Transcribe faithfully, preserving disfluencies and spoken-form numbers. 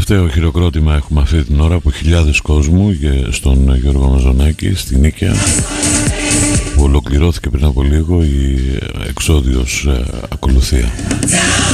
τελευταίο χειροκρότημα έχουμε αυτή την ώρα από χιλιάδες κόσμου στον Γιώργο Μαζονάκη στη Νίκαια, που ολοκληρώθηκε πριν από λίγο η εξόδιος ακολουθία.